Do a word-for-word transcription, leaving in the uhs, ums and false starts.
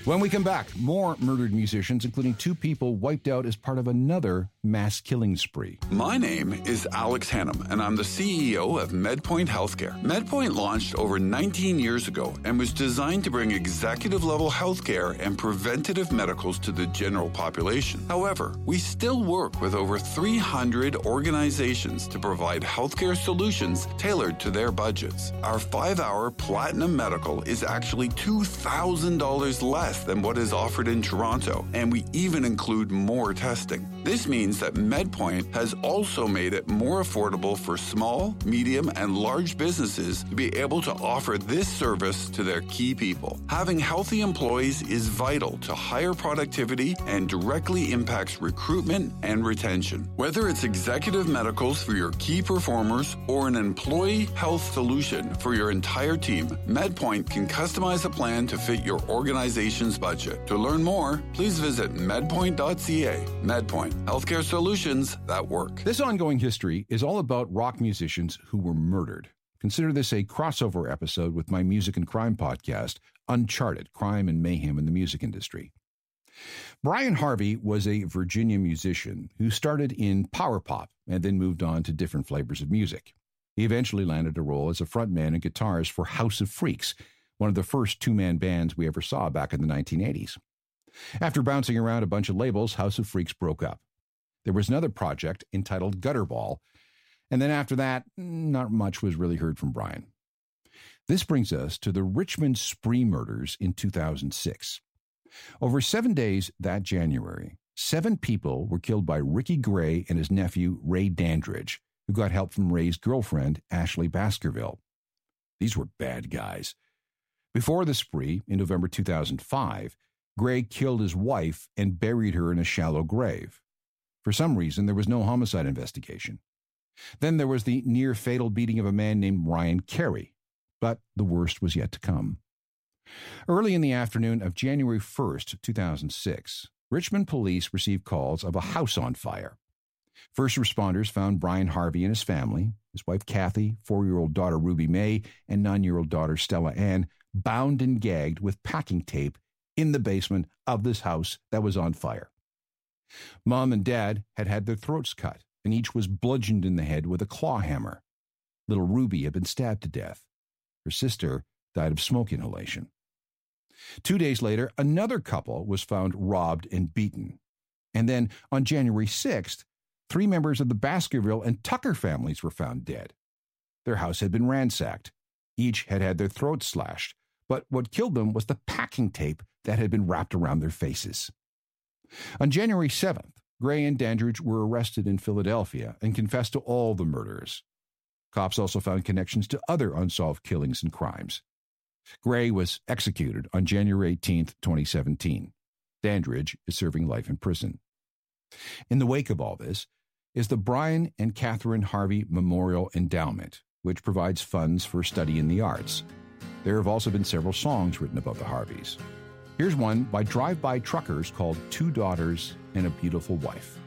When we come back, more murdered musicians, including two people wiped out as part of another mass killing spree. My name is Alex Hannum, and I'm the C E O of MedPoint Healthcare. MedPoint launched over nineteen years ago and was designed to bring executive-level healthcare and preventative medicals to the general population. However, we still work with over three hundred organizations to provide healthcare solutions tailored to their budgets. Our five-hour Platinum Medical is actually two thousand dollars less than what is offered in Toronto, and we even include more testing. This means that MedPoint has also made it more affordable for small, medium, and large businesses to be able to offer this service to their key people. Having healthy employees is vital to higher productivity and directly impacts recruitment and retention. Whether it's executive medicals for your key performers or an employee health solution for your entire team, MedPoint can customize a plan to fit your organization's budget. To learn more, please visit medpoint dot c a. MedPoint, healthcare solutions that work. This ongoing history is all about rock musicians who were murdered. Consider this a crossover episode with my music and crime podcast, Uncharted: Crime and Mayhem in the Music Industry. Brian Harvey was a Virginia musician who started in power pop and then moved on to different flavors of music. He eventually landed a role as a frontman and guitarist for House of Freaks, one of the first two-man bands we ever saw back in the nineteen eighties. After bouncing around a bunch of labels, House of Freaks broke up. There was another project entitled Gutterball, and then after that, not much was really heard from Brian. This brings us to the Richmond spree murders in two thousand six. Over seven days that January, seven people were killed by Ricky Gray and his nephew, Ray Dandridge, who got help from Ray's girlfriend, Ashley Baskerville. These were bad guys. Before the spree, in November two thousand five, Gray killed his wife and buried her in a shallow grave. For some reason, there was no homicide investigation. Then there was the near-fatal beating of a man named Ryan Carey, but the worst was yet to come. Early in the afternoon of January first, two thousand six, Richmond police received calls of a house on fire. First responders found Brian Harvey and his family, his wife Kathy, four-year-old daughter Ruby May, and nine-year-old daughter Stella Ann, bound and gagged with packing tape in the basement of this house that was on fire. Mom and Dad had had their throats cut, and each was bludgeoned in the head with a claw hammer. Little Ruby had been stabbed to death. Her sister died of smoke inhalation. Two days later, another couple was found robbed and beaten. And then, on January sixth, three members of the Baskerville and Tucker families were found dead. Their house had been ransacked. Each had had their throats slashed, but what killed them was the packing tape that had been wrapped around their faces. On January seventh, Gray and Dandridge were arrested in Philadelphia and confessed to all the murders. Cops also found connections to other unsolved killings and crimes. Gray was executed on January eighteenth, twenty seventeen. Dandridge is serving life in prison. In the wake of all this is the Brian and Catherine Harvey Memorial Endowment, which provides funds for study in the arts. There have also been several songs written about the Harveys. Here's one by drive-by truckers called Two Daughters and a Beautiful Wife.